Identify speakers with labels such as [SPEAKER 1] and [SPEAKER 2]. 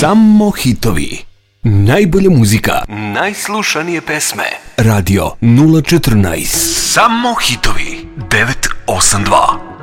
[SPEAKER 1] Samo hitovi. Najbolja muzika. Najslušanije pesme. Radio 014. Samo hitovi 982.